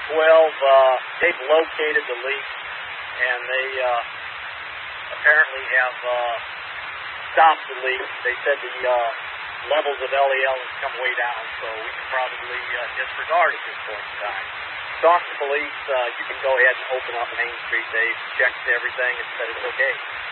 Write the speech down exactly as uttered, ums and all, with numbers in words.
twelve, uh, they've located the leak, and they uh, apparently have uh, stopped the leak. They said the uh, levels of L E L has come way down, so we can probably uh, disregard at this point in time. Talk to police. Uh, you can go ahead and open up Main Street. They've checked everything and said it's okay.